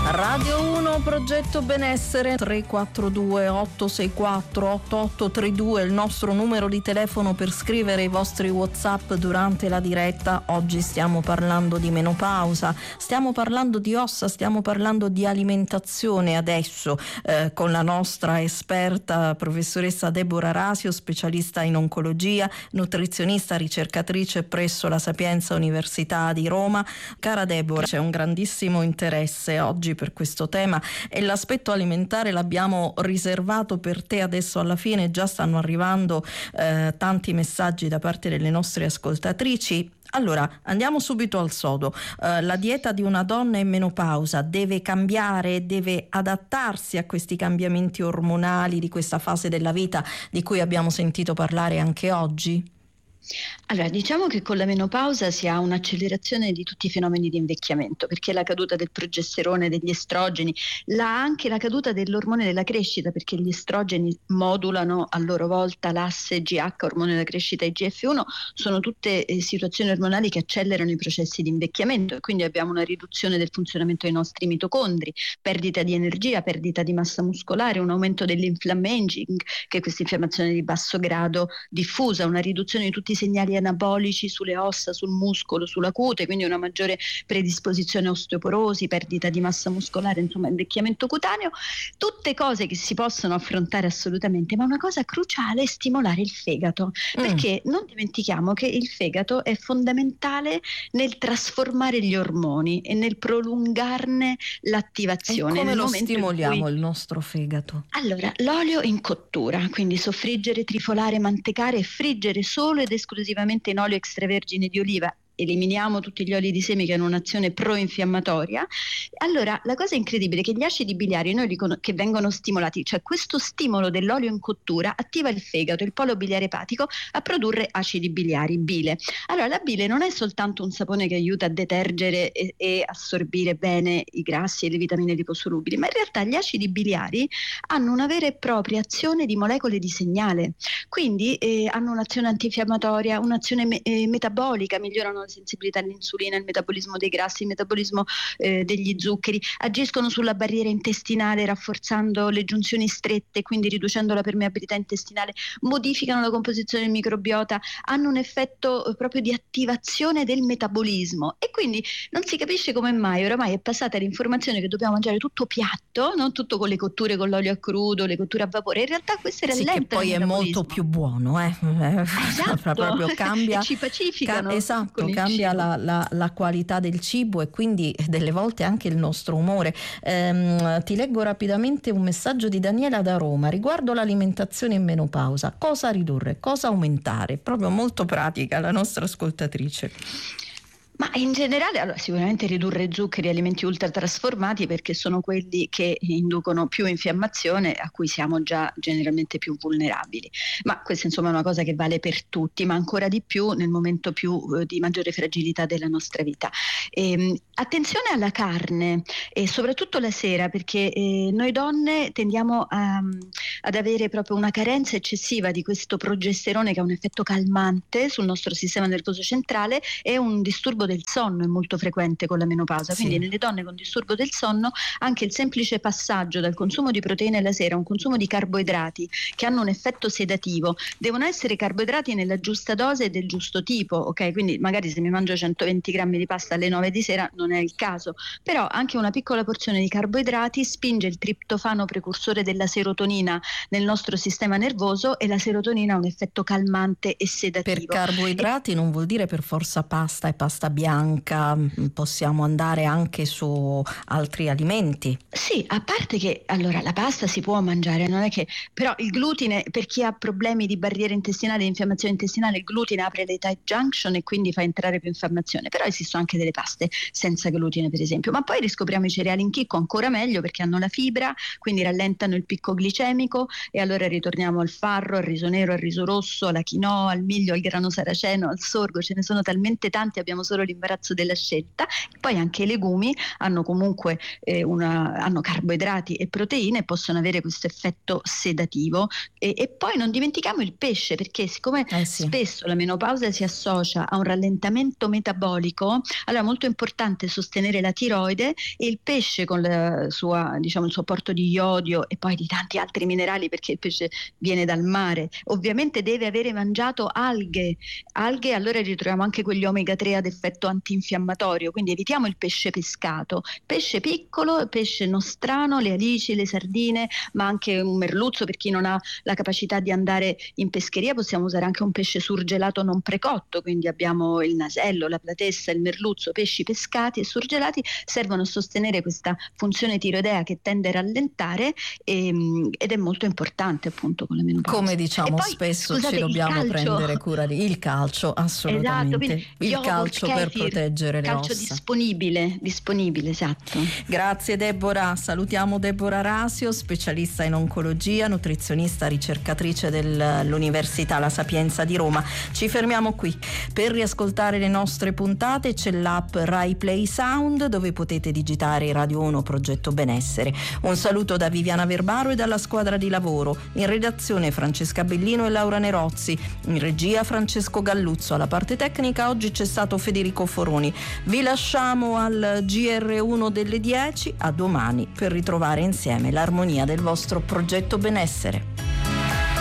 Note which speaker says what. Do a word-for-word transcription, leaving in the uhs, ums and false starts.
Speaker 1: Radio uno Progetto Benessere, tre quattro due otto sei quattro otto otto tre due, il nostro numero di telefono per scrivere i vostri WhatsApp durante la diretta. Oggi stiamo parlando di menopausa, stiamo parlando di ossa, stiamo parlando di alimentazione adesso eh, con la nostra esperta professoressa Deborah Rasio, specialista in oncologia, nutrizionista, ricercatrice presso la Sapienza Università di Roma. Cara Deborah, c'è un grandissimo interesse oggi per questo tema e l'aspetto alimentare l'abbiamo riservato per te adesso alla fine. Già stanno arrivando eh, tanti messaggi da parte delle nostre ascoltatrici. Allora, andiamo subito al sodo. Uh, la dieta di una donna in menopausa deve cambiare, deve adattarsi a questi cambiamenti ormonali di questa fase della vita di cui abbiamo sentito parlare anche oggi?
Speaker 2: Allora, diciamo che con la menopausa si ha un'accelerazione di tutti i fenomeni di invecchiamento, perché la caduta del progesterone, degli estrogeni, la, anche la caduta dell'ormone della crescita, perché gli estrogeni modulano a loro volta l'asse G H, ormone della crescita, e I G F uno, sono tutte eh, situazioni ormonali che accelerano i processi di invecchiamento, e quindi abbiamo una riduzione del funzionamento dei nostri mitocondri, perdita di energia, perdita di massa muscolare, un aumento dell'inflammaging, che è questa infiammazione di basso grado diffusa, una riduzione di tutti i segnali anabolici sulle ossa, sul muscolo, sulla cute, quindi una maggiore predisposizione a osteoporosi, perdita di massa muscolare, insomma invecchiamento cutaneo, tutte cose che si possono affrontare assolutamente, ma una cosa cruciale è stimolare il fegato, mm. perché non dimentichiamo che il fegato è fondamentale nel trasformare gli ormoni e nel prolungarne l'attivazione.
Speaker 1: E come
Speaker 2: nel
Speaker 1: lo
Speaker 2: momento
Speaker 1: stimoliamo
Speaker 2: cui...
Speaker 1: il nostro fegato?
Speaker 2: Allora, l'olio in cottura, quindi soffriggere, trifolare, mantecare e friggere solo ed esclusivamente in olio extravergine di oliva. Eliminiamo tutti gli oli di semi che hanno un'azione pro-infiammatoria. Allora, la cosa incredibile è che gli acidi biliari noi ricon- che vengono stimolati, cioè questo stimolo dell'olio in cottura attiva il fegato, il polo biliare epatico, a produrre acidi biliari, bile. Allora, la bile non è soltanto un sapone che aiuta a detergere e, e assorbire bene i grassi e le vitamine liposolubili, ma in realtà gli acidi biliari hanno una vera e propria azione di molecole di segnale, quindi eh, hanno un'azione antinfiammatoria, un'azione me- eh, metabolica, migliorano la sensibilità all'insulina, il metabolismo dei grassi, il metabolismo eh, degli zuccheri, agiscono sulla barriera intestinale rafforzando le giunzioni strette, quindi riducendo la permeabilità intestinale, modificano la composizione del microbiota, hanno un effetto eh, proprio di attivazione del metabolismo, e quindi non si capisce come mai oramai è passata l'informazione che dobbiamo mangiare tutto piatto, non tutto con le cotture con l'olio a crudo, le cotture a vapore. In realtà questo rallenta
Speaker 1: sì, che poi
Speaker 2: il
Speaker 1: è molto più buono, eh?
Speaker 2: Esatto.
Speaker 1: proprio cambia,
Speaker 2: ci pacificano.
Speaker 1: Ca- esatto, cambia la, la, la qualità del cibo e quindi delle volte anche il nostro umore. Ehm, ti leggo rapidamente un messaggio di Daniela da Roma riguardo l'alimentazione in menopausa. Cosa ridurre, cosa aumentare? Proprio molto pratica la nostra ascoltatrice.
Speaker 2: Ma in generale, allora, sicuramente ridurre zuccheri e alimenti ultratrasformati, perché sono quelli che inducono più infiammazione, a cui siamo già generalmente più vulnerabili. Ma questa insomma è una cosa che vale per tutti, ma ancora di più nel momento più eh, di maggiore fragilità della nostra vita. Ehm, attenzione alla carne, e soprattutto la sera, perché eh, noi donne tendiamo a, ad avere proprio una carenza eccessiva di questo progesterone, che ha un effetto calmante sul nostro sistema nervoso centrale, e un disturbo del sonno è molto frequente con la menopausa,
Speaker 1: sì.
Speaker 2: Quindi nelle donne con disturbo del sonno anche il semplice passaggio dal consumo di proteine la sera a un consumo di carboidrati che hanno un effetto sedativo, devono essere carboidrati nella giusta dose e del giusto tipo, ok? Quindi magari se mi mangio centoventi grammi di pasta alle nove di sera non è il caso, però anche una piccola porzione di carboidrati spinge il triptofano, precursore della serotonina, nel nostro sistema nervoso, e la serotonina ha un effetto calmante e sedativo.
Speaker 1: Per carboidrati e... non vuol dire per forza pasta e pasta bianca, possiamo andare anche su altri alimenti.
Speaker 2: Sì, a parte che allora la pasta si può mangiare, non è che, però il glutine, per chi ha problemi di barriera intestinale, di infiammazione intestinale, il glutine apre le tight junction e quindi fa entrare più infiammazione. Però esistono anche delle paste senza glutine, per esempio. Ma poi riscopriamo i cereali in chicco, ancora meglio, perché hanno la fibra, quindi rallentano il picco glicemico, e allora ritorniamo al farro, al riso nero, al riso rosso, alla quinoa, al miglio, al grano saraceno, al sorgo. Ce ne sono talmente tanti, abbiamo solo l'imbarazzo della scelta. Poi anche i legumi hanno comunque eh, una, hanno carboidrati e proteine e possono avere questo effetto sedativo. E, e poi non dimentichiamo il pesce, perché siccome
Speaker 1: eh sì.
Speaker 2: spesso la menopausa si associa a un rallentamento metabolico, allora è molto importante sostenere la tiroide, e il pesce con la sua, diciamo, il suo apporto di iodio e poi di tanti altri minerali, perché il pesce viene dal mare, ovviamente deve avere mangiato alghe, alghe allora ritroviamo anche quegli omega tre ad effetto antinfiammatorio, quindi evitiamo il pesce pescato, pesce piccolo, pesce nostrano, le alici, le sardine, ma anche un merluzzo. Per chi non ha la capacità di andare in pescheria possiamo usare anche un pesce surgelato non precotto, quindi abbiamo il nasello, la platessa, il merluzzo, pesci pescati e surgelati, servono a sostenere questa funzione tiroidea che tende a rallentare e, ed è molto importante appunto con la menopausa.
Speaker 1: Come diciamo
Speaker 2: poi,
Speaker 1: spesso
Speaker 2: scusate,
Speaker 1: ci dobbiamo
Speaker 2: calcio,
Speaker 1: prendere cura di il calcio, assolutamente.
Speaker 2: Esatto,
Speaker 1: il
Speaker 2: yogurt,
Speaker 1: calcio
Speaker 2: kefir,
Speaker 1: per proteggere le
Speaker 2: calcio
Speaker 1: ossa.
Speaker 2: disponibile, disponibile, esatto.
Speaker 1: Grazie Deborah, salutiamo Deborah Rasio, specialista in oncologia, nutrizionista, ricercatrice dell'Università La Sapienza di Roma. Ci fermiamo qui. Per riascoltare le nostre puntate c'è l'app Rai Play Sound, dove potete digitare Radio uno Progetto Benessere. Un saluto da Viviana Verbaro e dalla squadra di lavoro. In redazione Francesca Bellino e Laura Nerozzi, in regia Francesco Galluzzo, alla parte tecnica oggi c'è stato Federico Foroni. Vi lasciamo al G R uno delle dieci, a domani per ritrovare insieme l'armonia del vostro Progetto Benessere.